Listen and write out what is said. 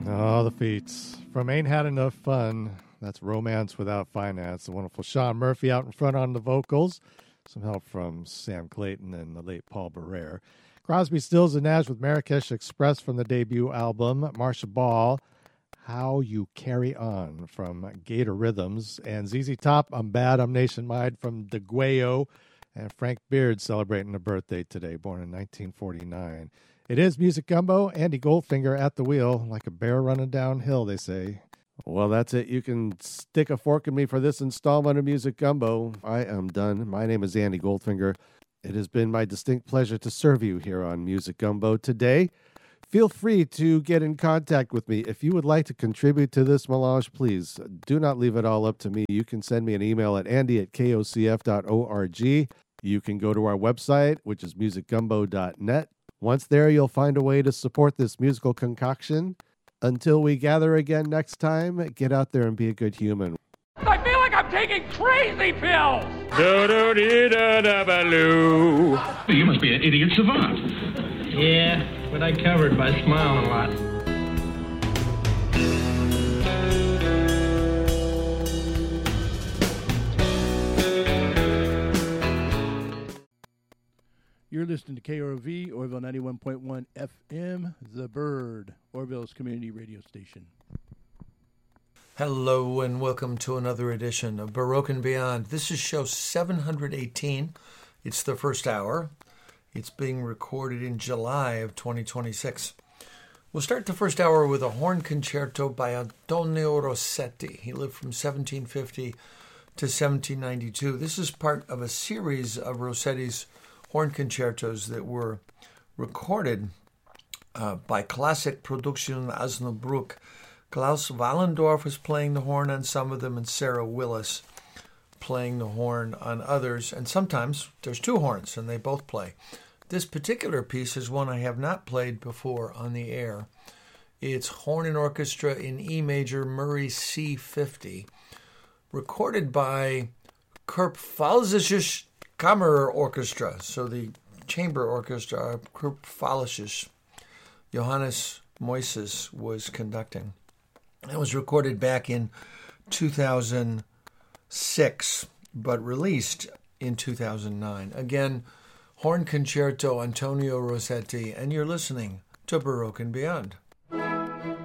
Oh, the feats. From Ain't Had Enough Fun, that's Romance Without Finance. The wonderful Sean Murphy out in front on the vocals. Some help from Sam Clayton and the late Paul Barrere. Crosby, Stills, and Nash with Marrakesh Express from the debut album. Marsha Ball, How You Carry On from Gator Rhythms. And ZZ Top, I'm Bad, I'm Nationwide from DeGuayo. And Frank Beard celebrating a birthday today, born in 1949. It is Music Gumbo. Andy Goldfinger at the wheel, like a bear running downhill, they say. Well, that's it. You can stick a fork in me for this installment of Music Gumbo. I am done. My name is Andy Goldfinger. It has been my distinct pleasure to serve you here on Music Gumbo today. Feel free to get in contact with me. If you would like to contribute to this melange, please do not leave it all up to me. You can send me an email at andy@kocf.org. You can go to our website, which is musicgumbo.net. Once there, you'll find a way to support this musical concoction. Until we gather again next time, get out there and be a good human. I feel like I'm taking crazy pills! Do-do-dee-da-da-ba-loo. You must be an idiot savant. Yeah, but I covered by smiling a lot. You're listening to KROV, Orville 91.1 FM, The Bird, Orville's community radio station. Hello and welcome to another edition of Baroque and Beyond. This is show 718. It's the first hour. It's being recorded in July of 2026. We'll start the first hour with a horn concerto by Antonio Rossetti. He lived from 1750 to 1792. This is part of a series of Rossetti's horn concertos that were recorded by Classic Production Osnabrück. Klaus Wallendorf was playing the horn on some of them, and Sarah Willis playing the horn on others. And sometimes there's two horns, and they both play. This particular piece is one I have not played before on the air. It's horn and orchestra in E major, Murray C50, recorded by Kurpfalzisches Kammerorchestra, so the chamber orchestra, Kurpfalzisches. Johannes Moises was conducting. It was recorded back in 2006, but released in 2009. Again, horn concerto, Antonio Rossetti, and you're listening to Baroque and Beyond.